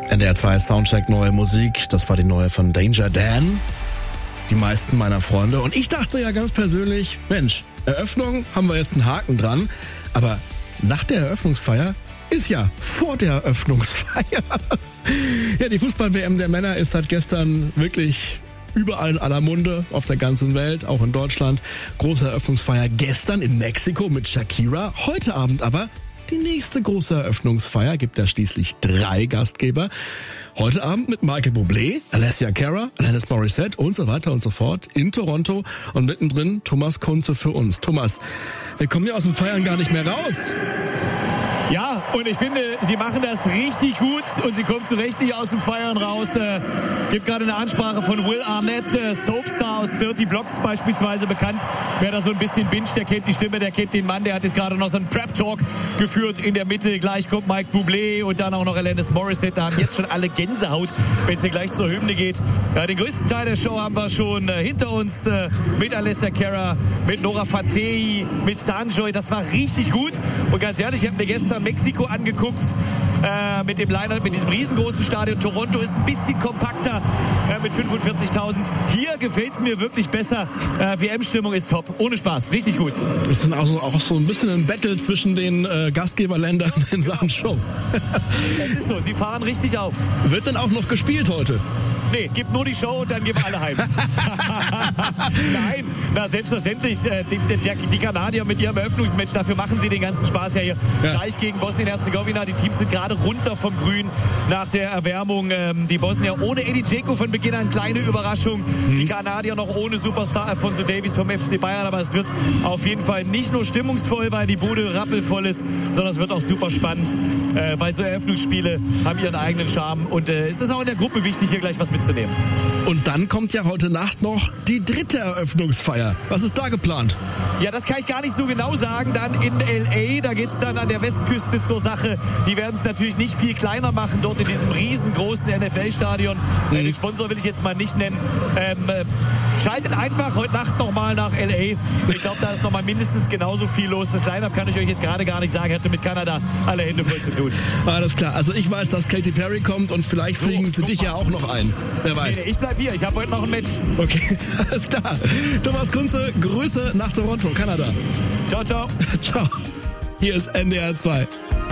NDR 2 Soundcheck, neue Musik. Das war die neue von Danger Dan. Die meisten meiner Freunde. Und ich dachte ja ganz persönlich, Mensch, Eröffnung, haben wir jetzt einen Haken dran. Aber nach der Eröffnungsfeier ist ja vor der Eröffnungsfeier. Ja, die Fußball-WM der Männer ist seit gestern wirklich überall in aller Munde, auf der ganzen Welt, auch in Deutschland. Große Eröffnungsfeier gestern in Mexiko mit Shakira. Heute Abend aber die nächste große Eröffnungsfeier, gibt ja schließlich 3 Gastgeber. Heute Abend mit Michael Bublé, Alessia Cara, Alanis Morissette und so weiter und so fort in Toronto. Und mittendrin Thomas Kunze für uns. Thomas, wir kommen ja aus dem Feiern gar nicht mehr raus. Ja, und ich finde, sie machen das richtig gut und sie kommen zu Recht nicht aus dem Feiern raus. Gibt gerade eine Ansprache von Will Arnett, Soapstar aus 30 Blocks beispielsweise bekannt. Wer da so ein bisschen binscht, der kennt die Stimme, der kennt den Mann, der hat jetzt gerade noch so einen Prep-Talk geführt in der Mitte. Gleich kommt Mike Bublé und dann auch noch Alanis Morissette. Da haben jetzt schon alle Gänsehaut, wenn es hier gleich zur Hymne geht. Ja, den größten Teil der Show haben wir schon hinter uns mit Alessia Cara, mit Nora Fatei, mit Sanjoy. Das war richtig gut. Und ganz ehrlich, ich habe mir gestern Mexiko angeguckt mit dem Line-Up, mit diesem riesengroßen Stadion. Toronto ist ein bisschen kompakter mit 45.000. Hier gefällt es mir wirklich besser. WM-Stimmung ist top. Ohne Spaß. Richtig gut. Das ist also auch so ein bisschen ein Battle zwischen den Gastgeberländern in Sachen Show. Es ist so. Sie fahren richtig auf. Wird denn auch noch gespielt heute? Nee, gibt nur die Show und dann gehen wir alle heim. Nein, na selbstverständlich. Die Kanadier mit ihrem Eröffnungsmatch, dafür machen sie den ganzen Spaß ja hier. Ja. Gleich gegen Bosnien-Herzegowina. Die Teams sind gerade runter vom Grün nach der Erwärmung. Die Bosnier ohne Eddie Dzeko von Beginn an, kleine Überraschung. Die Kanadier noch ohne Superstar Alphonso Davies vom FC Bayern. Aber es wird auf jeden Fall nicht nur stimmungsvoll, weil die Bude rappelvoll ist, sondern es wird auch super spannend, weil so Eröffnungsspiele haben ihren eigenen Charme. Und es ist auch in der Gruppe wichtig, hier gleich was mitzunehmen. Und dann kommt ja heute Nacht noch die 3. Eröffnungsfeier. Was ist da geplant? Ja, das kann ich gar nicht so genau sagen. Dann in L.A., da geht es dann an der Westküste zur Sache. Die werden es natürlich nicht viel kleiner machen, dort in diesem riesengroßen NFL-Stadion. Den Sponsor will ich jetzt mal nicht nennen. Schaltet einfach heute Nacht nochmal nach L.A. Ich glaube, da ist nochmal mindestens genauso viel los. Das Line-Up kann ich euch jetzt gerade gar nicht sagen. Hatte mit Kanada alle Hände voll zu tun. Alles klar. Also ich weiß, dass Katy Perry kommt und vielleicht fliegen sie dich ja auch noch ein. Wer weiß. Nee, ich bleib hier. Ich habe heute noch ein Match. Okay, alles klar. Thomas Kunze, Grüße nach Toronto, Kanada. Ciao, ciao. Ciao. Hier ist NDR 2.